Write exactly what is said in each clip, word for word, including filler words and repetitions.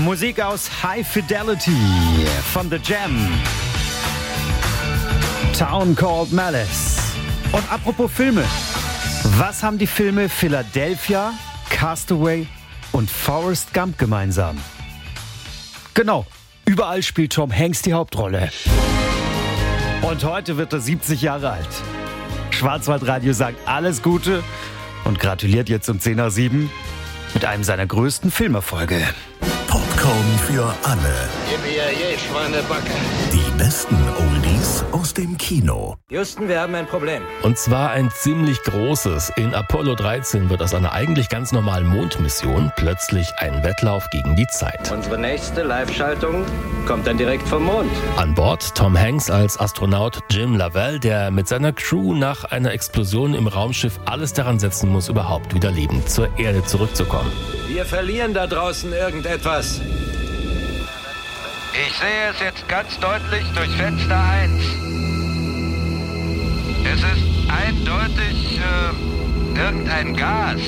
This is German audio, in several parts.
Musik aus High Fidelity von The Jam. Town Called Malice. Und apropos Filme. Was haben die Filme Philadelphia, Castaway und Forrest Gump gemeinsam? Genau, überall spielt Tom Hanks die Hauptrolle. Und heute wird er siebzig Jahre alt. Schwarzwaldradio sagt alles Gute und gratuliert jetzt um zehn nach sieben mit einem seiner größten Filmerfolge. Popcorn für alle. Gib mir je, Schweinebacke. Die besten Oldies aus dem Kino. Houston, wir haben ein Problem. Und zwar ein ziemlich großes. In Apollo dreizehn wird aus einer eigentlich ganz normalen Mondmission plötzlich ein Wettlauf gegen die Zeit. Unsere nächste Live-Schaltung kommt dann direkt vom Mond. An Bord Tom Hanks als Astronaut Jim Lovell, der mit seiner Crew nach einer Explosion im Raumschiff alles daran setzen muss, überhaupt wieder lebend zur Erde zurückzukommen. Wir verlieren da draußen irgendetwas. Ich sehe es jetzt ganz deutlich durch Fenster eins. Es ist eindeutig äh, irgendein Gas.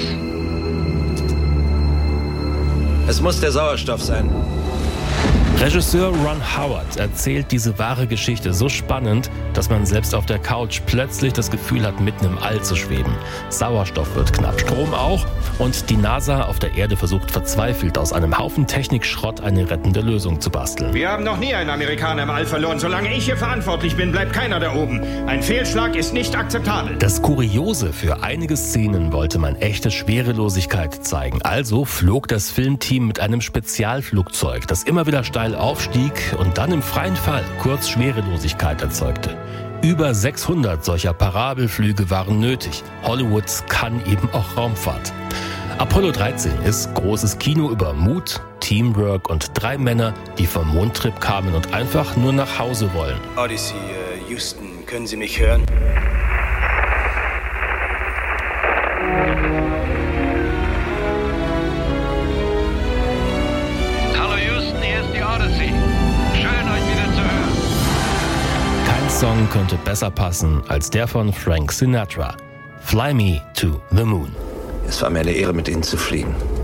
Es muss der Sauerstoff sein. Regisseur Ron Howard erzählt diese wahre Geschichte so spannend, dass man selbst auf der Couch plötzlich das Gefühl hat, mitten im All zu schweben. Sauerstoff wird knapp, Strom auch, und die NASA auf der Erde versucht verzweifelt, aus einem Haufen Technikschrott eine rettende Lösung zu basteln. Wir haben noch nie einen Amerikaner im All verloren. Solange ich hier verantwortlich bin, bleibt keiner da oben. Ein Fehlschlag ist nicht akzeptabel. Das Kuriose: für einige Szenen wollte man echte Schwerelosigkeit zeigen. Also flog das Filmteam mit einem Spezialflugzeug, das immer wieder steil aufstieg und dann im freien Fall kurz Schwerelosigkeit erzeugte. Über sechshundert solcher Parabelflüge waren nötig. Hollywood kann eben auch Raumfahrt. Apollo dreizehn ist großes Kino über Mut, Teamwork und drei Männer, die vom Mondtrip kamen und einfach nur nach Hause wollen. Odyssey, äh, Houston, können Sie mich hören? Hallo Houston, hier ist die Odyssey. Schön, euch wieder zu hören. Kein Song könnte besser passen als der von Frank Sinatra. Fly Me to the Moon. Es war mir eine Ehre, mit Ihnen zu fliegen.